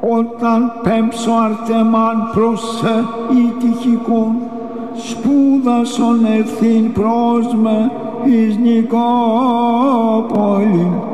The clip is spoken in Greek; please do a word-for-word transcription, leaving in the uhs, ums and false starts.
Όταν πέμψω Αρτεμάν προς σε ητυχικόν, σπούδασον ευθύν προς με εις Νικόπολην.